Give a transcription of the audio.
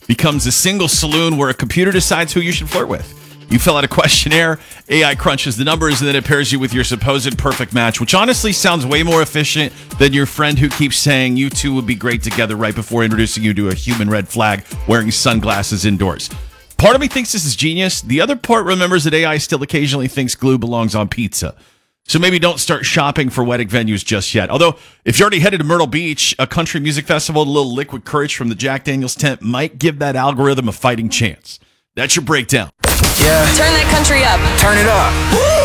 becomes a single saloon where a computer decides who you should flirt with. You fill out a questionnaire, AI crunches the numbers, and then it pairs you with your supposed perfect match, which honestly sounds way more efficient than your friend who keeps saying you two would be great together right before introducing you to a human red flag wearing sunglasses indoors. Part of me thinks this is genius. The other part remembers that AI still occasionally thinks glue belongs on pizza. So maybe don't start shopping for wedding venues just yet. Although, if you're already headed to Myrtle Beach, a country music festival, a little liquid courage from the Jack Daniels tent might give that algorithm a fighting chance. That's your breakdown. Yeah. Turn that country up. Turn it up.